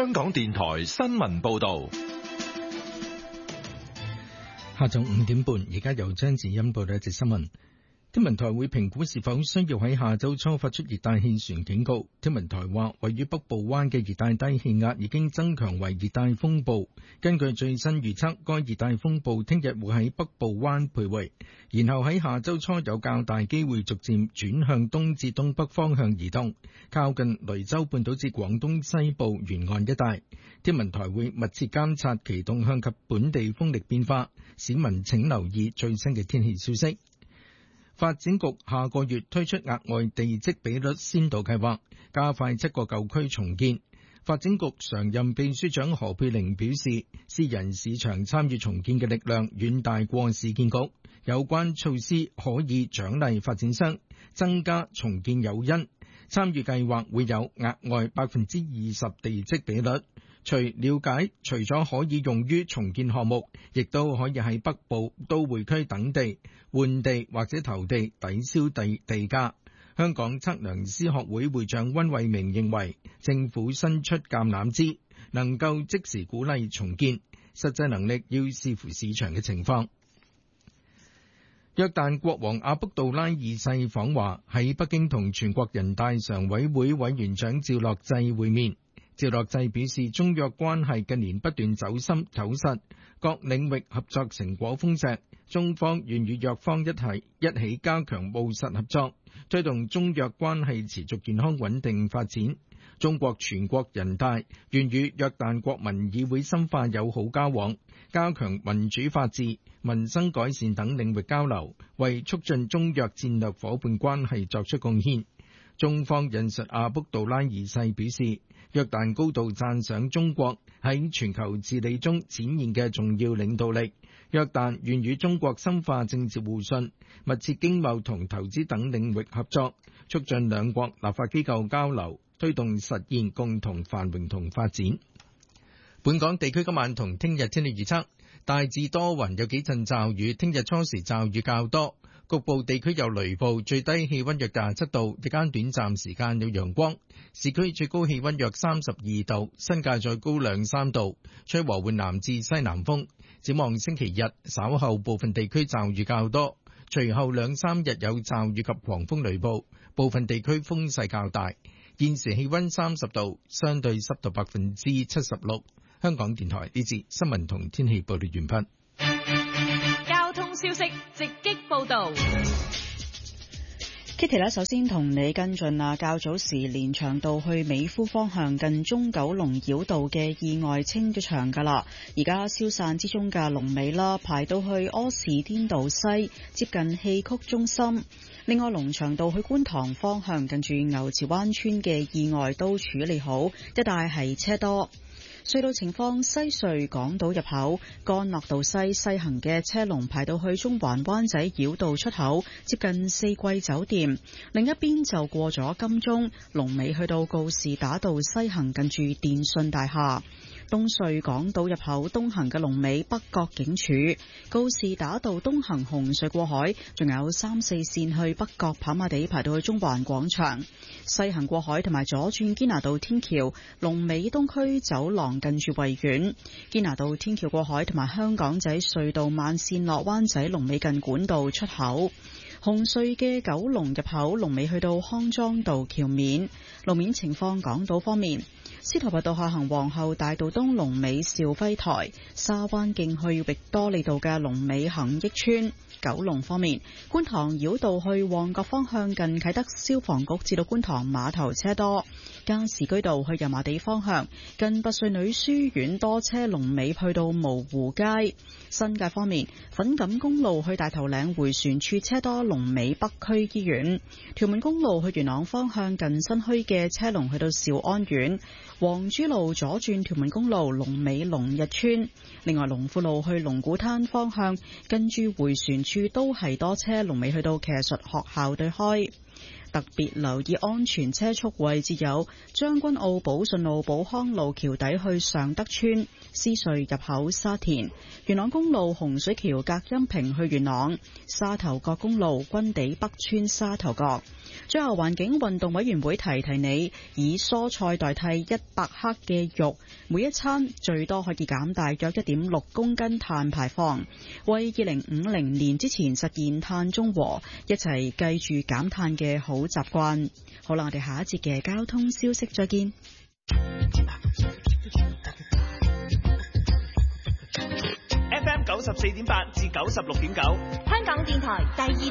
香港電台新聞報道。 下晝5點半，而家由張子欣報道一節新聞。天文台會評估是否需要喺下周初發出熱帶氣旋警告。天文台話，位於北部灣嘅熱帶低氣壓已經增強為熱帶風暴。根據最新預測，該熱帶風暴聽日會喺北部灣徘徊，然後喺下周初有較大機會逐漸轉向東至東北方向移動，靠近雷州半島至廣東西部沿岸一帶。天文台會密切監察其動向及本地風力變化，市民請留意最新嘅天氣消息。發展局下個月推出額外地積比率先導計劃，加快7個舊區重建。發展局常任秘書長何佩玲表示，私人市場參與重建嘅力量遠大過市建局，有關措施可以獎勵發展商，增加重建誘因。參與計劃會有額外20%地積比率。了解，除咗可以用於重建項目，亦都可以喺北部都會區等地換地或者投地抵消地價。香港測量師學會會長溫慧明認為，政府伸出橄欖枝，能夠即時鼓勵重建，實際能力要視乎市場嘅情況。約旦國王阿卜杜拉二世訪華，喺北京同全國人大常委會委員長趙樂際會面。趙樂際表示，中約關係近年不斷走深走實，各領域合作成果豐碩，中方願與約方一起加強務實合作，推動中約關係持續健康穩定發展。中國全國人大願與約旦國民議會深化友好交往，加強民主法治、民生改善等領域交流，為促進中約戰略夥伴關係作出貢獻。中方引述阿卜杜拉二世表示，約旦高度讚賞中國喺全球治理中展現嘅重要領導力。約旦願與中國深化政治互信，密切經貿同投資等領域合作，促進兩國立法機構交流，推動實現共同繁榮同發展。本港地區今晚同聽日天氣預測，大致多雲，有幾陣驟雨，聽日初時驟雨較多，局部地區有雷暴，最低氣溫約27度，日間短暫時間有陽光，市區最高氣溫約32度，新界再高2-3度，吹和緩南至西南風。展望星期日稍後部分地區驟雨較多，隨後2-3日有驟雨及狂風雷暴，部分地區風勢較大。現時氣溫30度，相對濕度76%。香港電台呢節新聞同天氣報道完畢。 交通消息直擊報道。 Kitty 呢，首先同你跟進較早時連翔道去美孚方向近中九龍繞道嘅意外清咗場㗎啦，而家消散之中嘅龍尾啦，排到去柯士甸道西接近戲曲中心。另外，龍翔道去觀塘方向近住牛池灣村嘅意外都處理好，一帶係車多。隧道情況，西隧港島入口干諾道西行嘅車龍排到去中環灣仔繞道出口，接近四季酒店。另一邊就過咗金鐘，龍尾去到告士打道西行近住電訊大廈。東隧港島入口東行嘅龍尾北角警署，告士打道東行紅隧過海，仲有3、4線去北角跑馬地排到去中環廣場。西行過海同埋左轉堅拿道天橋，龍尾東區走廊近住維園。堅拿道天橋過海同埋香港仔隧道慢線落灣仔，龍尾近管道出口。紅隧嘅九龍入口龍尾去到康莊道橋面。路面情況，港島方面，司徒拔道下行皇后大道東龍尾兆輝台，沙灣徑去域多利道嘅龍尾恒益村。九龍方面，觀塘繞道去旺角方向近啟德消防局至到觀塘碼頭車多，加士居道去油麻地方向近拔萃女書院多車，龍尾去到蕪湖街。新界方面，粉錦公路去大頭嶺回旋處車多，龍尾北區醫院。屯門公路去元朗方向近新墟嘅車龍去到兆安苑。黃珠路左轉屯門公路龍尾龍日村。另外，龍富路去龍鼓灘方向跟住回旋處都係多車，龍尾去到騎術學校對開。 特別留意安全車速位置有將軍澳寶順路寶康路橋底去尚德村、獅隧入口沙田、元朗公路洪水橋隔音屏去元朗、沙頭角公路軍地北村沙頭角。最後，環境運動委員會提你，以蔬菜代替100克嘅肉，每一餐最多可以減大約 1.6 公斤碳排放，為2050年之前實現碳中和，一齊記住減碳嘅好習慣。好啦，我哋下一節嘅交通消息再見。 FM 94.8至96.9， 香港電台第二